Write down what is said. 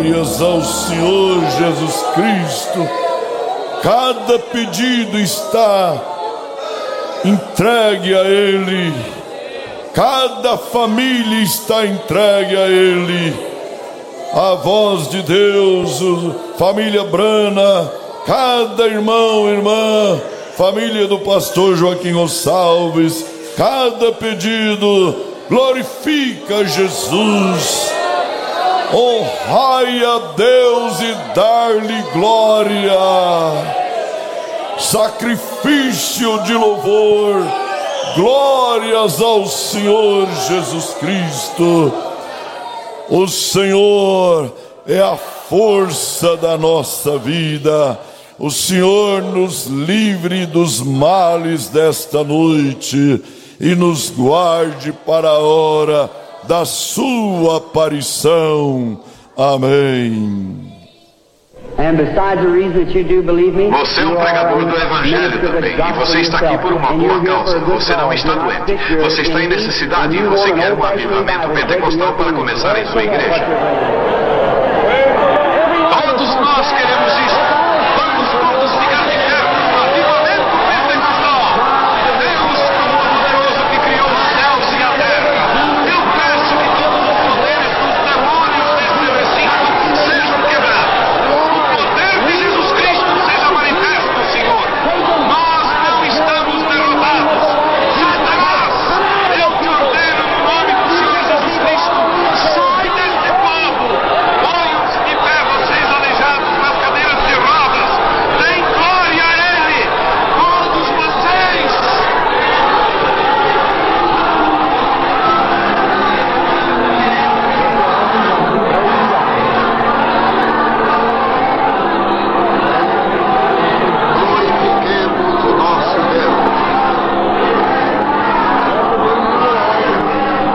Glórias ao Senhor Jesus Cristo. Cada pedido está entregue a Ele. Cada família está entregue a Ele. A voz de Deus, família Brana, cada irmão, irmã, família do pastor Joaquim Gonçalves, cada pedido glorifica Jesus. Honrai a Deus e dar-lhe glória. Sacrifício de louvor. Glórias ao Senhor Jesus Cristo. O Senhor é a força da nossa vida. O Senhor nos livre dos males desta noite e nos guarde para a hora da sua aparição. Amém. Você é um pregador do Evangelho também, e você está aqui por uma boa causa. Você não está doente, você está em necessidade e você quer um avivamento pentecostal para começar em sua igreja.